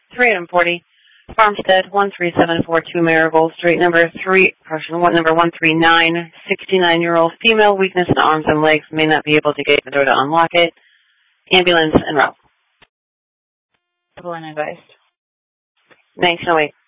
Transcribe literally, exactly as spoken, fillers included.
three forty, Farmstead, one three seven four two Marigold Street, number three, person, one, number one three nine, sixty-nine-year-old female, weakness in arms and legs, may not be able to get the door to unlock it. Ambulance and route. Double and advised. nineteen oh eight.